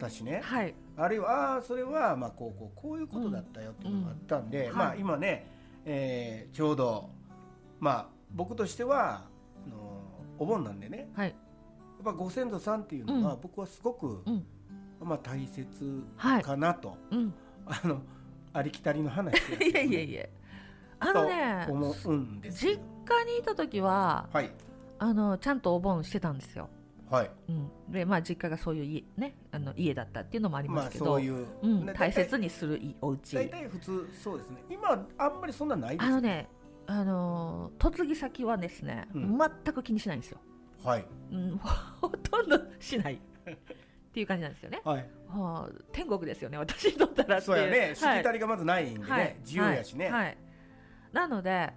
たしね、 はい、 あるいはそれはまあこういうことだったよっていうのがあったんで、まあ、今ね、ちょうど、まあ、僕としてはお盆なんでね、やっぱご先祖さんっていうのは僕はすごく、まあ、大切かなと、ありきたりの話です、ね、 いやいやいやと思うんですけど、 実家にいた時は、ちゃんとお盆してたんですよ。でまあ、実家がそういう家、ね、家だったっていうのもありますけど、まあ、そういう、大切にするお家大体普通そうですね。今あんまりそんなないですよね。 嫁ぎ先はですね、全く気にしないんですよ。ほとんどしないっていう感じなんですよね。天国ですよね、私にとったらっていう。 そうやね、しきたりがまずないんでね、自由やしね。 なので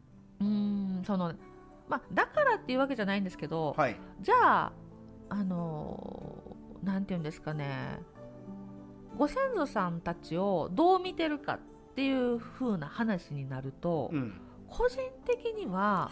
まあ、だからっていうわけじゃないんですけど、じゃあなんていうんですかね、ご先祖さんたちをどう見てるかっていう風な話になると、個人的には、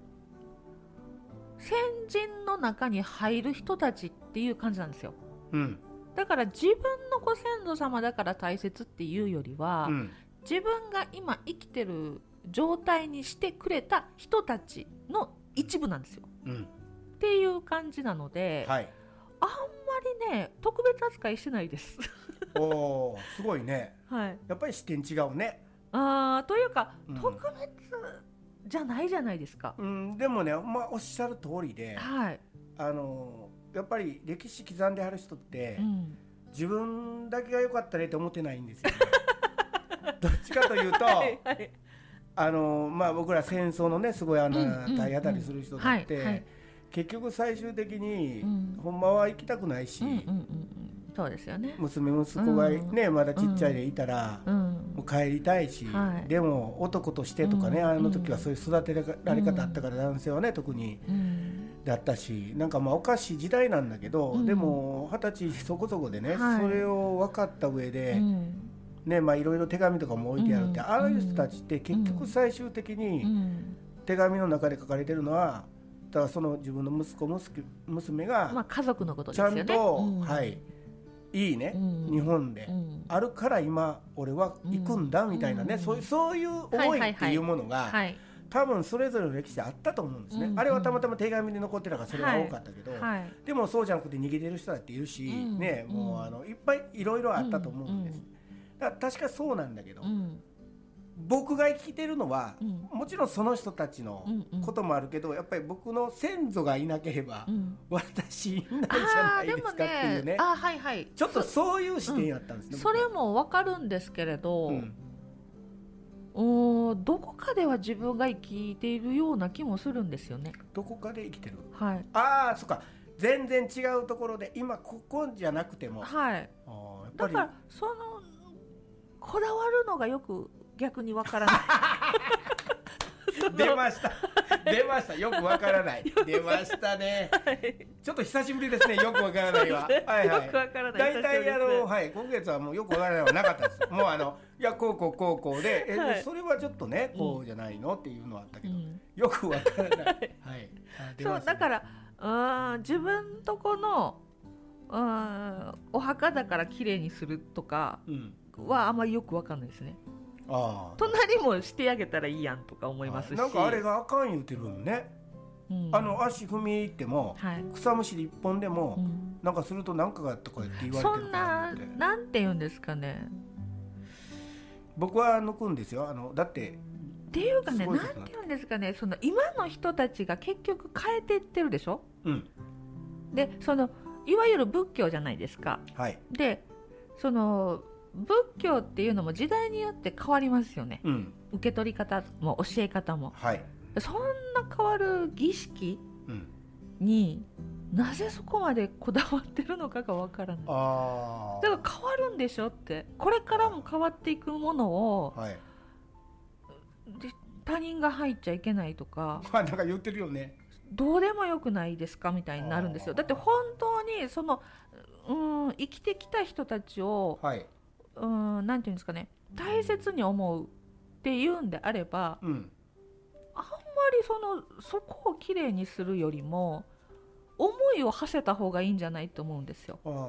先人の中に入る人たちっていう感じなんですよ。だから自分のご先祖様だから大切っていうよりは、自分が今生きてる状態にしてくれた人たちの一部なんですよ、っていう感じなので、あんまりね特別扱いしてないですおー、すごいね、やっぱり視点違うね。 というか、特別じゃないじゃないですか。 でもね、まあ、おっしゃる通りで、やっぱり歴史刻んである人って、自分だけが良かったねって思ってないんですよねどっちかというとまあ、僕ら戦争のねすごい体当たりする人だって、結局最終的に、ほんまは行きたくないし、 そうですよね、 娘息子がね、まだちっちゃいでいたら、もう帰りたいし、でも男としてとかね、あの時はそういう育てられ方あったから、男性はね特に、だったし、なんかまあおかしい時代なんだけど、でも20歳そこそこでね、それを分かった上で、ね、まあいろいろ手紙とかも置いてあるって、ああいう人たちって結局最終的に手紙の中で書かれてるのは、だからその自分の息子娘が、 まあ、家族のことですよね。 ちゃんと、いいね、日本であるから今俺は行くんだみたいなね、そういう思いっていうものが、多分それぞれの歴史であったと思うんですね。あれはたまたま手紙で残ってたからそれが多かったけど、でもそうじゃなくて逃げてる人だっているし、ね、もういっぱいいろいろあったと思うんです。だから確かそうなんだけど、僕が生きてるのは、もちろんその人たちのこともあるけど、やっぱり僕の先祖がいなければ、私いないじゃないですかっていうね、ちょっとそういう視点やったんですね。 それも分かるんですけれど、どこかでは自分が生きているような気もするんですよね。 どこかで生きてる、ああそっか、全然違うところで今ここじゃなくても、 だからそのこだわるのがよく逆にわからない出ましたよくわからない出ましたね、ちょっと久しぶりですね、よくわからないわよくわからない。 大体今月はもうよくわからないはなかったですもういやこうで、それはちょっとねこうじゃないのっていうのはあったけど、よくわからないそうだから自分とこのお墓だから綺麗にするとかはあんまりよくわかんないですね。隣もしてあげたらいいやんとか思いますし、 なんかあれがあかん言うてるのね、足踏み入っても、草むしり一本でも、なんかするとなんかがとかって言われてるから、 そんななんて言うんですかね、 僕は抜くんですよ。だってっていうかね、なんて言うんですかね、その今の人たちが結局変えていってるでしょ、でいわゆる仏教じゃないですか、で仏教っていうのも時代によって変わりますよね、受け取り方も教え方も、そんな変わる儀式に、なぜそこまでこだわってるのかがわからない。だから変わるんでしょって、これからも変わっていくものを、他人が入っちゃいけないとかなんか言ってるよね、 どうでもよくないですかみたいになるんですよ。だって本当に生きてきた人たちを、なんていうんですかね、大切に思うっていうんであれば、あんまりそこをきれいにするよりも思いを馳せた方がいいんじゃないと思うんですよ。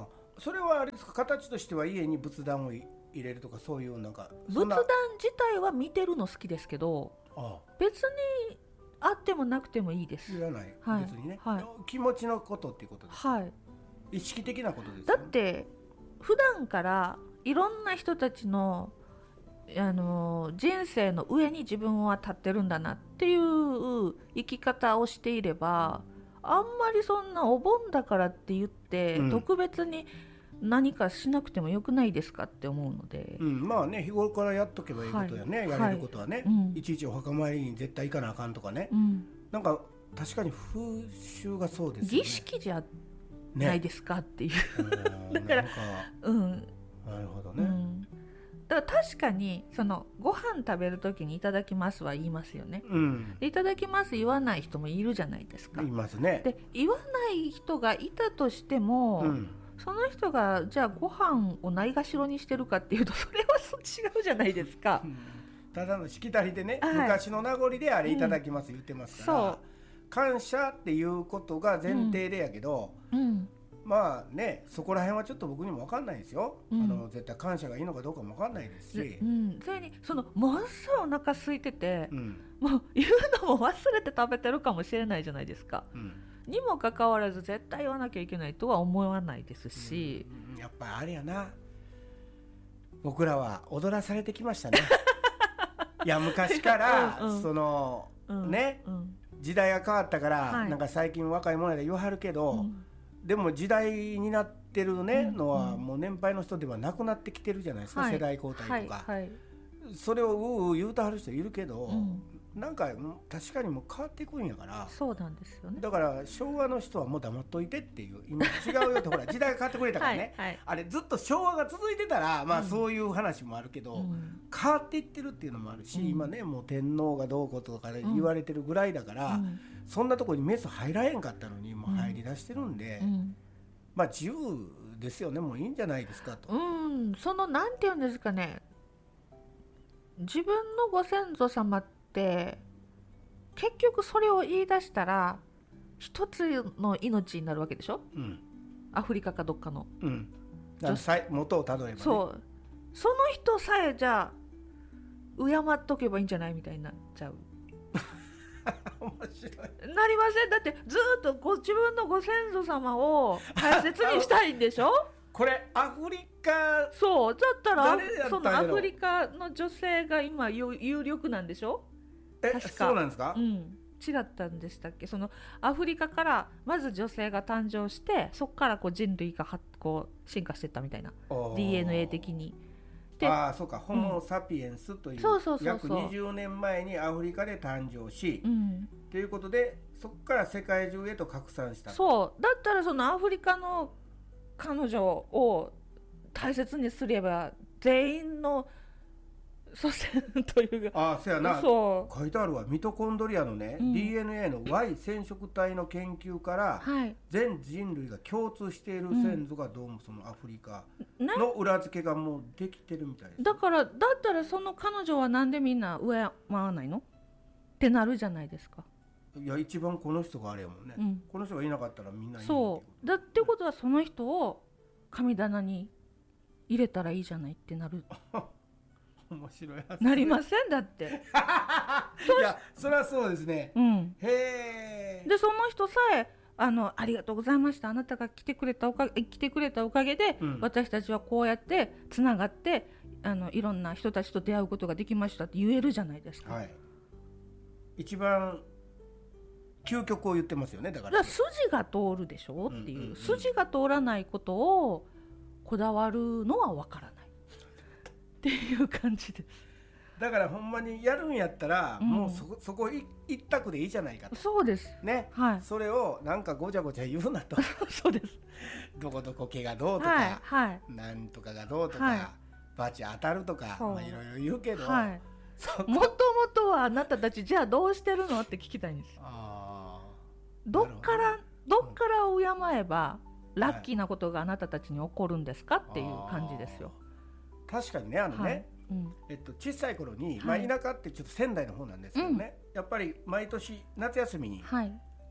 それはあれですか、形としては家に仏壇を入れるとか、そういうなんか仏壇自体は見てるの好きですけど、別にあってもなくてもいいです。 いらない、はい、別にね、はい、気持ちのことっていうことです、はい、意識的なことです、ね、 だって普段からいろんな人たちの人生の上に自分は立ってるんだなっていう生き方をしていれば、あんまりそんなお盆だからって言って、特別に何かしなくてもよくないですかって思うので、 まあね、日頃からやっとけばいいことやね、はい、やれることはね、はい、いちいちお墓参りに絶対行かなあかんとかね、なんか確かに風習がそうですよね、 儀式じゃないですかっていう、だからなるほどね、 だから確かにそのご飯食べるときにいただきますは言いますよね、いただきます言わない人もいるじゃないですか。 いますね。 で言わない人がいたとしても、その人がじゃあご飯をないがしろにしてるかっていうと、それは違うじゃないですか、 ただのしきたりでね、昔の名残であれいただきます言ってますから、感謝っていうことが前提でやけど、まあね、そこら辺はちょっと僕にも分かんないですよ、絶対感謝がいいのかどうかも分かんないですし、 それにものすごいお腹空いてて、もう言うのも忘れて食べてるかもしれないじゃないですか、にもかかわらず絶対言わなきゃいけないとは思わないですし、 やっぱりあれやな、僕らは踊らされてきましたねいや昔からね、時代が変わったから、なんか最近若い者で言わはるけど、でも時代になってるね、のはもう年配の人ではなくなってきてるじゃないですか、世代交代とか、それを言うたはる人いるけど、なんか確かにもう変わっていくんやから。 そうなんですよね。 だから昭和の人はもう黙っといてっていう、今違うよってほら時代が変わってくれたからねあれずっと昭和が続いてたらまあそういう話もあるけど、変わっていってるっていうのもあるし、今ねもう天皇がどうこうとか言われてるぐらいだから、そんなところにメス入らへんかったのにもう入り出してるんで、まあ自由ですよね、もういいんじゃないですかと。 なんていうんですかね、自分のご先祖様って結局それを言い出したら一つの命になるわけでしょ、アフリカかどっかの、 元をたどればね、 その人さえじゃあ敬っとけばいいんじゃないみたいになっちゃう面白い。 なりません？だってずっと自分のご先祖様を大切にしたいんでしょこれアフリカ、 そうだったらそのアフリカの女性が今有力なんでしょ。 確かそうなんですか、 違ったんでしたっけ。そのアフリカからまず女性が誕生して、そこから人類が進化していったみたいな、 DNA 的に。 そうか、ホモ・サピエンスという約20年前にアフリカで誕生し、ということでそこから世界中へと拡散した。 そうだったらそのアフリカの彼女を大切にすれば全員の祖先というか、 そうやな、書いてあるわ。ミトコンドリアのね、DNA の Y 染色体の研究から、全人類が共通している先祖がどうもそのアフリカの裏付けがもうできてるみたいです。 だったらその彼女はなんでみんな敬わないのってなるじゃないですか。 いや一番この人があれやもんね、この人がいなかったらみんないい。 そうだってことはその人を神棚に入れたらいいじゃないってなる面白いやつなりませんだっていやそれはそうですね、へえ。でその人さえありがとうございました、あなたが来てくれたおかげで、私たちはこうやってつながっていろんな人たちと出会うことができましたって言えるじゃないですか、 一番究極を言ってますよね。だから筋が通るでしょっていう、筋が通らないことをこだわるのは分からないっていう感じです。 だからほんまにやるんやったら、もうそこ一択でいいじゃないかと。 そうですね、それをなんかごちゃごちゃ言うなとそうです。 どこどこ毛がどうとか、なんとかがどうとか、バチ当たるとか、いろいろ言うけど、もともとはあなたたちじゃあどうしてるのって聞きたいんです。どっから敬えばラッキーなことがあなたたちに起こるんですかっていう感じですよ。 確かにね、小さい頃に、田舎ってちょっと仙台の方なんですけどね、やっぱり毎年夏休みに、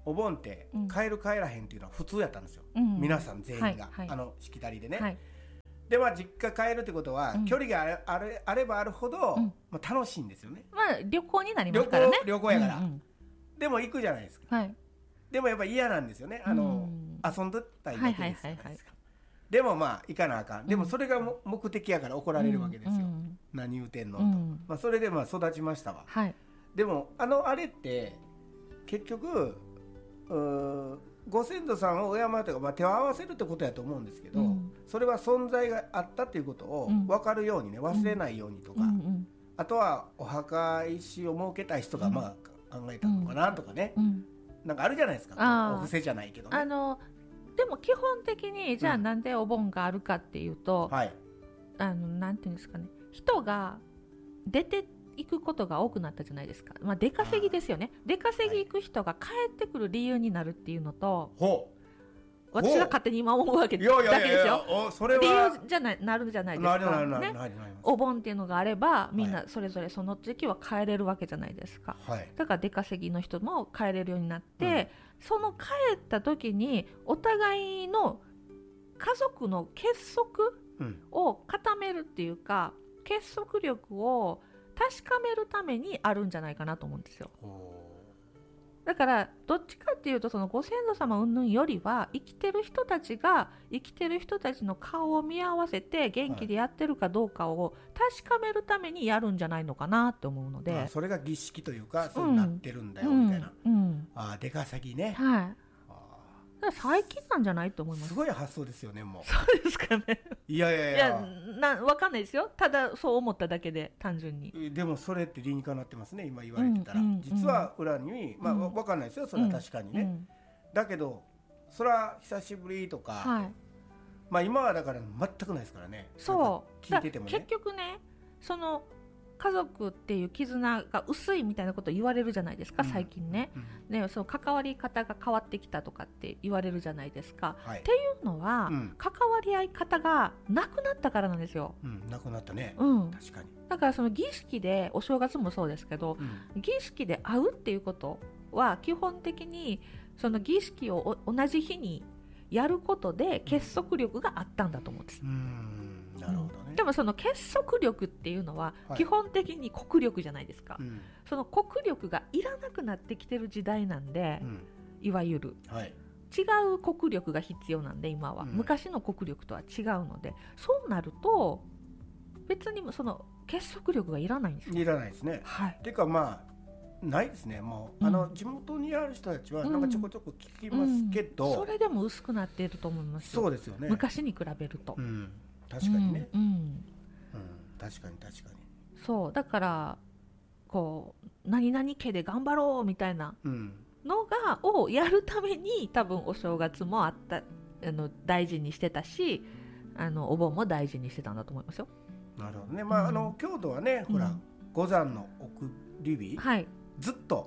お盆って帰る帰らへんっていうのは普通やったんですよ、皆さん全員が、しきたりでね、で実家帰るってことは、距離があればあるほど、楽しいんですよね。 旅行になりますからね。 旅行やから、でも行くじゃないですか、でもやっぱ嫌なんですよね、遊んでたりだけですからですか。でも行かなあかん、でもそれが目的やから怒られるわけですよ、何言うてんのと、それで育ちましたわ、でもあれって結局ご先祖さんを敬うというか、手を合わせるってことやと思うんですけど、それは存在があったっていうことを分かるようにね、忘れないようにとか、あとはお墓石を設けた人が考えたのかなとかね、なんかあるじゃないですか、お布施じゃないけどね。 でも基本的にじゃあなんでお盆があるかっていうと、なんていうんですかね、人が出て行くことが多くなったじゃないですか。出稼ぎですよね。出稼ぎ行く人が帰ってくる理由になるっていうのと、私が勝手に今思うわけだけですよ。理由じゃない、なるじゃないですかね。お盆っていうのがあればみんなそれぞれその時期は帰れるわけじゃないですか、だから出稼ぎの人も帰れるようになって、その帰った時にお互いの家族の結束を固めるっていうか、結束力を確かめるためにあるんじゃないかなと思うんですよ。だからどっちかっていうと、そのご先祖様云々よりは生きてる人たちが生きてる人たちの顔を見合わせて元気でやってるかどうかを確かめるためにやるんじゃないのかなって思うので、 それが儀式というか、そうなってるんだよみたいな、出稼ぎね、 最近なんじゃないと思います。 すごい発想ですよね。もうそうですかね。 いや分かんないですよ。ただそう思っただけで、単純に。 でもそれって理にかなってますね、今言われてたら、実は裏に分かんないですよ、それは確かにね、だけどそれは久しぶりとか、今はだから全くないですからね。 そう聞いててもね、 結局ね、その家族っていう絆が薄いみたいなことを言われるじゃないですか、最近ね。その関わり方が変わってきたとかって言われるじゃないですか、っていうのは、関わり合い方がなくなったからなんですよ。 なくなったね、確かに。 だからその儀式で、お正月もそうですけど、儀式で会うっていうことは基本的にその儀式を同じ日にやることで結束力があったんだと思うんです。 なるほどね。 でもその結束力っていうのは基本的に国力じゃないですか、その国力がいらなくなってきてる時代なんで、いわゆる、違う国力が必要なんで今は、昔の国力とは違うので、そうなると別にその結束力がいらないんですよ。 いらないですね、っていうかないですね。もう地元にある人たちはなんかちょこちょこ聞きますけど、 それでも薄くなっていると思いますよ。 そうですよね、 昔に比べると、 確かにね、確かにそうだから、こう何々家で頑張ろうみたいなのをやるために、多分お正月も大事にしてたし、お盆も大事にしてたんだと思いますよ。 なるほどね。京都はね、ほら五山の送り火、ずっと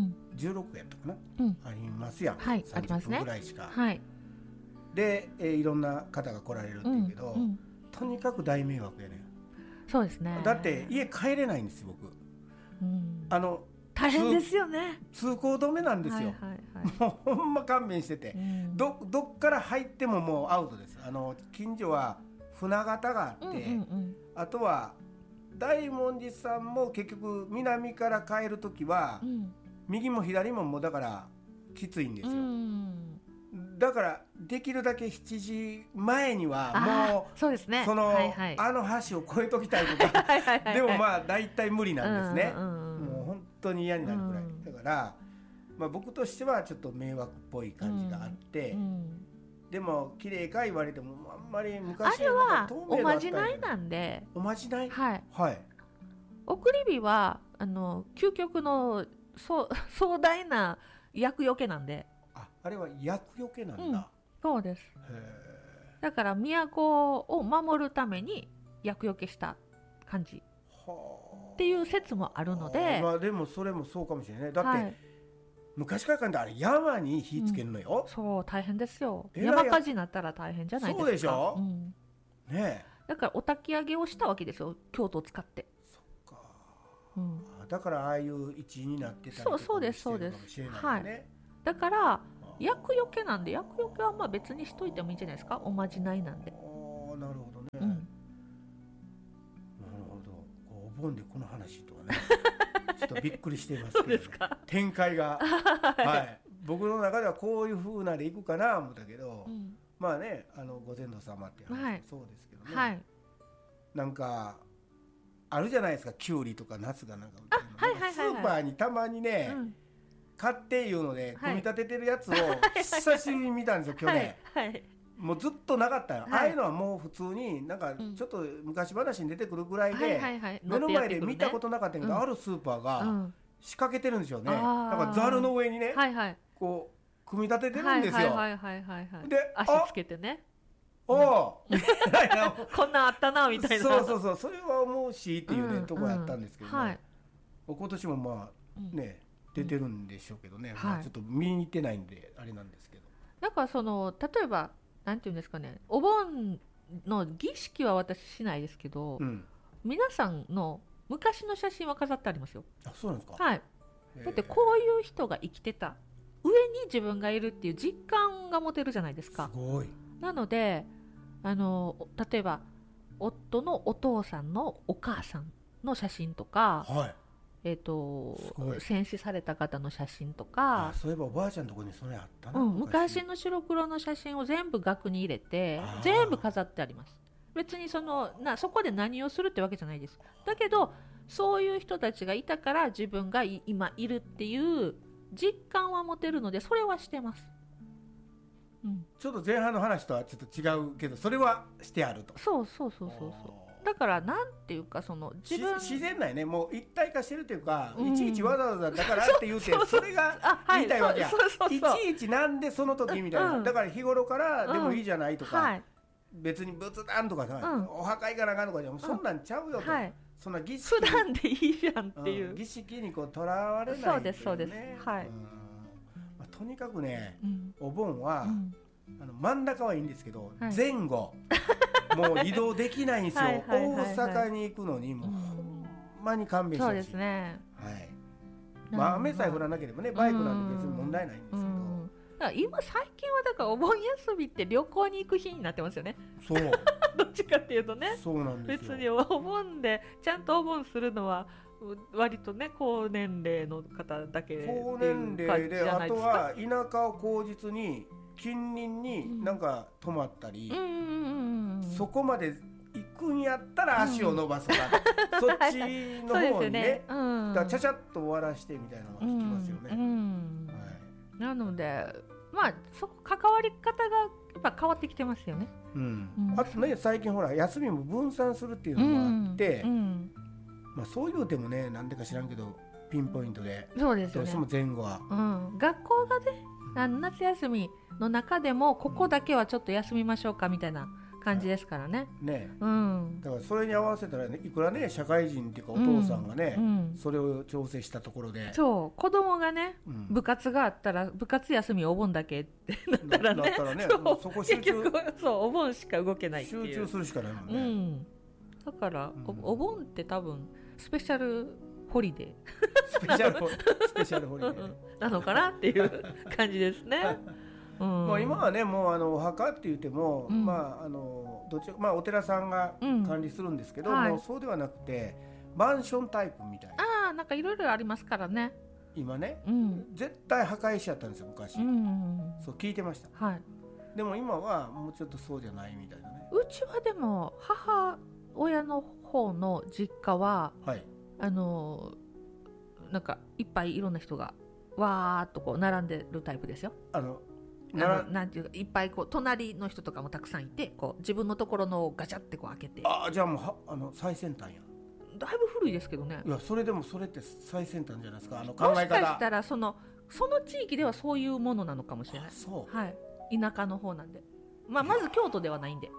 16やったかな、ありますやん、30分ぐらいしか、で、いろんな方が来られるっていうけど、とにかく大迷惑やね。 そうですね。 だって家帰れないんですよ、僕。 大変ですよね。 通行止めなんですよ、もうほんま勘弁してて、どっから入ってももうアウトです。近所は船形があって、あとは大文字さんも結局南から帰るときは、右も左ももうだからきついんですよ、だからできるだけ7時前にはもう、 そうですね、 その、あの橋を越えときたいとかでも大体無理なんですね、もう本当に嫌になるくらい、だから、僕としてはちょっと迷惑っぽい感じがあって、でも綺麗か言われてもあんまり昔あれはおまじないなんで。 おまじない、 送り火は究極の壮大な厄除けなんで。 あれは厄除けなんだ、 そうです。だから都を守るために厄除けした感じっていう説もあるので、 でもそれもそうかもしれない。だって、昔からあれ山に火つけるのよ、 そう大変ですよ。山火事になったら大変じゃないですか。 そうでしょ、ね、 だからお焚き上げをしたわけですよ、京都を使って。 そっか、だからああいう位置になってたりとかもしてるかもしれないね。 だから厄除けなんで、厄除けはまあ別にしといてもいいんじゃないですか、おまじないなんで。 なるほどね、なるほど。お盆でこの話とはねちょっとびっくりしていますけど、 そうですか、 展開がはい、僕の中ではこういう風なでいくかな思ったけど、まあね、ご先祖様って話そうですけどね、はい、なんかあるじゃないですか、きゅうりとかナスがなんかスーパーにたまにね、買っていうので組み立ててるやつを久しぶりに見たんですよ、去年。もうずっとなかったよ、ああいうのはもう普通になんかちょっと昔話に出てくるぐらいで目の前で見たことなかったけど、あるスーパーが仕掛けてるんですよね。なんかザルの上にねこう組み立ててるんですよ。 で足つけてね、 おおこんなんあったなみたいな。 そうそれは思うしっていうねとこやったんですけどね、今年もまあね出てるんでしょうけどね、ちょっと見に行ってないんであれなんですけど、 だからその例えばなんていうんですかね、お盆の儀式は私しないですけど、皆さんの昔の写真は飾ってありますよ。 あ、そうなんですか。 はい。だってこういう人が生きてた上に自分がいるっていう実感が持てるじゃないですか。 すごい。なので例えば夫のお父さんのお母さんの写真とか、戦死された方の写真とか、 そういえばおばあちゃんのところにそれあったな、 昔の白黒の写真を全部額に入れて全部飾ってあります。別にそこで何をするってわけじゃないです。だけどそういう人たちがいたから自分が今いるっていう実感は持てるので、それはしてます。 ちょっと前半の話とはちょっと違うけど、それはしてあると。 そうだからなんていうか、その自然ないね、もう一体化してるというか、いちいちわざわざだからって言うてそれが言いたいわけや。いちいちなんでその時みたいな、だから日頃からでもいいじゃないとか、別に仏壇とかさ、お墓行かなあかんとかじゃそんなんちゃうよと、そんな儀式普段でいいじゃんっていう、 儀式にこうとらわれない。 そうですはい。 とにかくね、お盆は真ん中はいいんですけど、前後もう移動できないんですよ。大阪に行くのにもうほんまに勘弁してほしい。 そうですね。 はい。まあ雨さえ降らなければね、バイクなんて別に問題ないんですけど。 だから今最近はだからお盆休みって旅行に行く日になってますよね。 そう。 どっちかっていうとね。 そうなんですよ。 別にお盆でちゃんとお盆するのは割とね高年齢の方だけっていう感じじゃないですか。高年齢で、 あとは田舎を口実に近隣になんか泊まったり、そこまで行くんやったら足を伸ばすとか、そっちの方にね、だからちゃちゃっと終わらしてみたいなのが聞きますよね。 なのでまあそこ関わり方がやっぱ変わってきてますよね。 あとね、最近ほら休みも分散するっていうのもあって、まあそういうでもね、なんでか知らんけどピンポイントで、 そうですよね、 どうしても前後は、 学校がね夏休みの中でもここだけはちょっと休みましょうかみたいな感じですからね。 だからそれに合わせたら、ね、いくらね社会人っていうかお父さんがね、それを調整したところで、 そう子供がね、部活があったら部活休みお盆だけってなったらね、 そこ集中、 そうお盆しか動けないっていう、 集中するしかないもんね。 だから、お盆って多分スペシャルホリデースペシャルホリデーなのかなっていう感じですね。 もう今はね、もうお墓って言っても、どっちまあお寺さんが管理するんですけど、もうそうではなくてマンションタイプみたいな、 なんかいろいろありますからね今ね、絶対破壊しちゃったんですよ昔、そう聞いてました。でも今はもうちょっとそうじゃないみたいなね。 うちはでも母親の方の実家は、なんかいっぱいいろんな人がわーっとこう並んでるタイプですよ。なんていうかいっぱいこう隣の人とかもたくさんいて、こう自分のところのをガチャってこう開けて、 じゃあもう最先端や。 だいぶ古いですけどね。 いやそれでもそれって最先端じゃないですか、考え方。もしかしたらその地域ではそういうものなのかもしれない。 そう、 田舎の方なんで、まず京都ではないんで、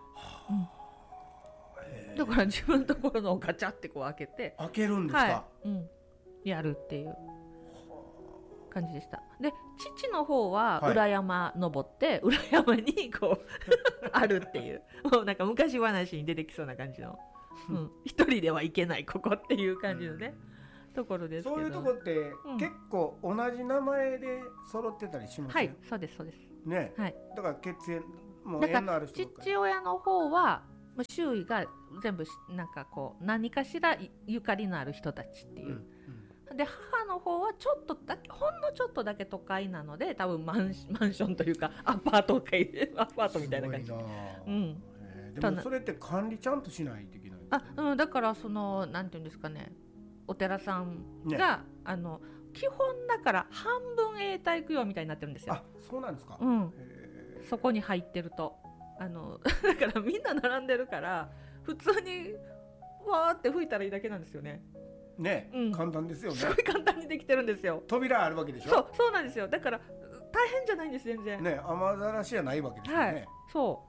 だから自分のところのをガチャってこう開けるんですか。 やるっていう感じでした。で父の方は裏山登って裏山にこうあるっていう、もうなんか昔話に出てきそうな感じの、一人では行けないここっていう感じのね、 ところですけど、 そういうところって、結構同じ名前で揃ってたりしますよ。 はい、そうですそうですね、 はい、 だから血縁もう縁のある人とか、 父親の方は周囲が全部なんかこう何かしらゆかりのある人たちっていう、で母の方はちょっとだけほんのちょっとだけ都会なので多分マンションというかアパートみたいな感じ。 でもそれって管理ちゃんとしないといけない。 だからそのなんていうんですかね、お寺さんが、基本だから半分永代供養みたいになってるんですよ。 あ、そうなんですか。 そこに入ってるとだからみんな並んでるから普通にわーって吹いたらいいだけなんですよね。 ね、簡単ですよね。 すごい簡単にできてるんですよ。 扉あるわけでしょ。 そうなんですよ。だから大変じゃないんです全然。 ね、雨ざらしじゃないわけですよね。はい、 そう。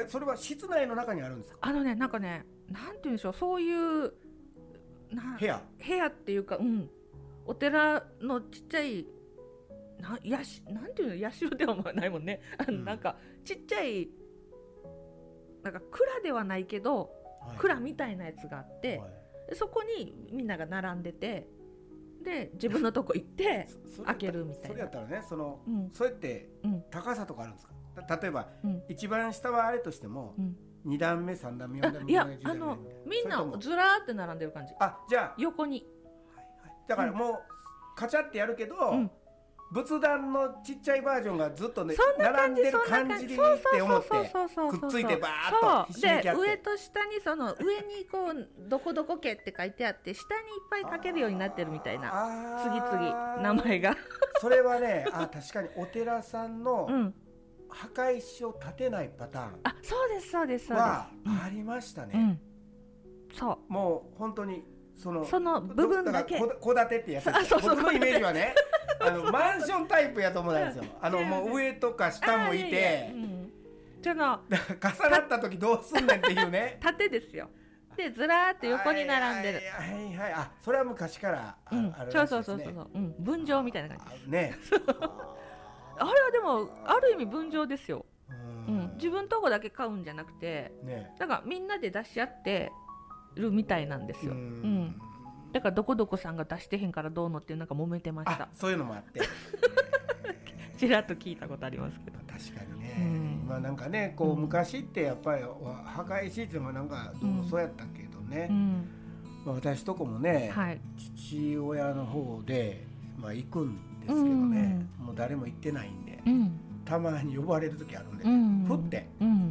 それは室内の中にあるんですか。 なんかね、なんて言うんでしょう、そういう部屋っていうか、お寺のちっちゃいなんていうの、社ではないもんね。なんかちっちゃいなんか蔵ではないけど、蔵みたいなやつがあって、そこにみんなが並んでて、で自分のとこ行って開けるみたいな。 それやったらね、それって高さとかあるんですか。例えば、一番下はあれとしても、2段目3段目4段目、 いやみんなずらーって並んでる感じ。 じゃあ横に、 だからもうカチャってやるけど、仏壇のちっちゃいバージョンがずっとね並んでる感じでって思ってくっついてバーッとひしめき合って、 で上と下に上にこうどこどこ家って書いてあって、下にいっぱい書けるようになってるみたいな、次々名前がそれはね、確かにお寺さんの墓石を建てないパターン、 そうですはありましたね。そうもう本当にその部分だけ戸建てってやつですよ。僕のイメージはねマンションタイプやと思うんですよ。もう上とか下もいて、重なった時どうすんねんっていうね縦ですよ。でずらーって横に並んでる。 それは昔からあるらしいですね。 そう分譲みたいな感じね。 あれはでもある意味分譲ですよ。自分とこだけ買うんじゃなくて、だからみんなで出し合ってるみたいなんですよ。だからどこどこさんが出してへんからどうのっていうなんか揉めてました。 そういうのもあってちらっと聞いたことありますけど。 確かにね、なんかねこう昔ってやっぱり墓石っていうのがなんかどうもそうやったけどね、私とこもね、父親の方で行くんですけどね、もう誰も行ってないんで、たまに呼ばれる時あるんで、ふって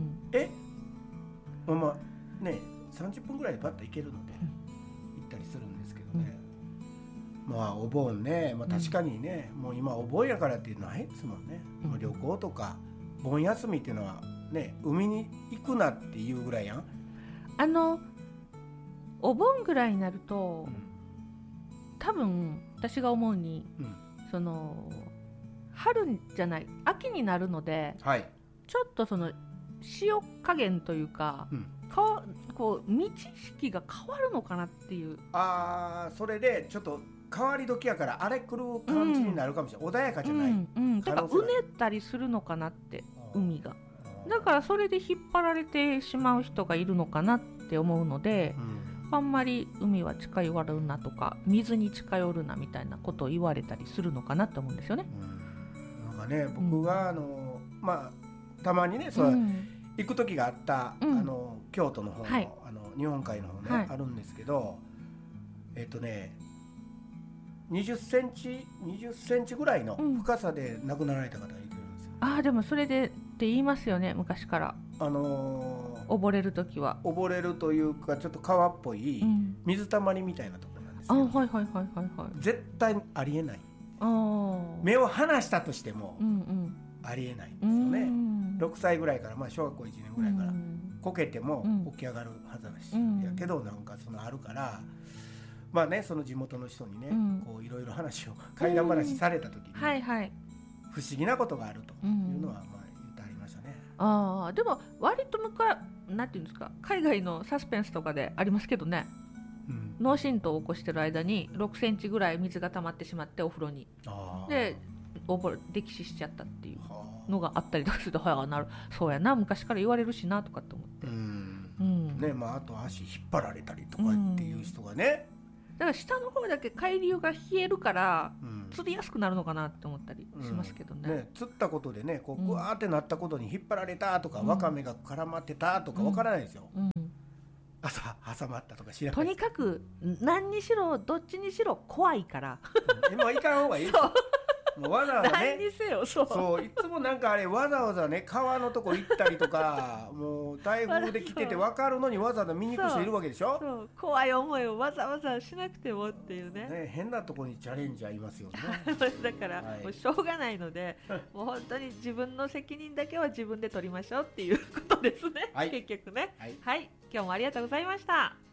ね30分ぐらいでパッと行けるので行ったりするんですけどね、お盆ね、確かにね、もう今お盆やからっていうのはないですもんね。旅行とか盆休みっていうのはね、海に行くなっていうぐらいやん。 お盆ぐらいになると、多分私が思うに、春じゃない秋になるので、ちょっと潮加減というか、こう道式が変わるのかなっていう。 それでちょっと変わり時やからあれ来る感じになるかもしれない、穏やかじゃない、 だからうねったりするのかなって、海が。だからそれで引っ張られてしまう人がいるのかなって思うので、あんまり海は近寄るなとか水に近寄るなみたいなことを言われたりするのかなと思うんですよね。 なんかね、僕がたまにね行く時があった、京都の方の、日本海の方ね、あるんですけど、20センチぐらいの深さで亡くなられた方がいるんですよ。 でもそれでって言いますよね、昔から。溺れる時は溺れるというかちょっと川っぽい水たまりみたいなところなんですけど、絶対ありえない。目を離したとしてもありえないんですよね。6歳ぐらいから、小学校1年ぐらいからこけても起き上がるはずだし、やけどなんかあるから、その地元の人にね、こういろいろ話を怪談話された時に、不思議なことがあるというのは言ってありましたね。 でも割となんていうんですか、海外のサスペンスとかでありますけどね、脳震盪を起こしてる間に6センチぐらい水が溜まってしまってお風呂にで溺死しちゃったっていうのがあったりとかすると、そうやな、昔から言われるしなとかって思って、 あと足引っ張られたりとかっていう人がね、 から下の方だけ海流が冷えるから、釣りやすくなるのかなって思ったりしますけどね。 釣ったことでね、こうグワーってなったことに引っ張られたとか、わかめが絡まってたとかわからないですよ。朝挟まったとか知らない。 とにかく何にしろどっちにしろ怖いから。 もう行かん方がいいですよ。もうわざわざね、 何にせよ、そういつもなんかあれわざわざね川のとこ行ったりとかもう台風で来てて分かるのにわざわざ見に行く人いるわけでしょ。 そう怖い思いをわざわざしなくてもっていうね、 変なとこにチャレンジャーいますよね。 だから、もうしょうがないのでもう本当に自分の責任だけは自分で取りましょうっていうことですね、結局ね。はい、今日もありがとうございました。